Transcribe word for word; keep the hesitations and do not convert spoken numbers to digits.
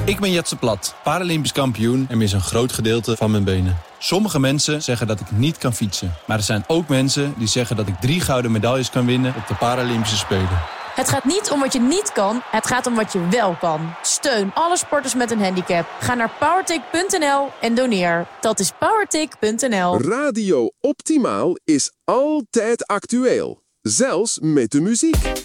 Ik ben Jetse Plat, Paralympisch kampioen en mis een groot gedeelte van mijn benen. Sommige mensen zeggen dat ik niet kan fietsen. Maar er zijn ook mensen die zeggen dat ik drie gouden medailles kan winnen op de Paralympische Spelen. Het gaat niet om wat je niet kan, het gaat om wat je wel kan. Steun alle sporters met een handicap. Ga naar powertic punt n l en doneer. Dat is powertic punt n l. Radio Optimaal is altijd actueel. Zelfs met de muziek.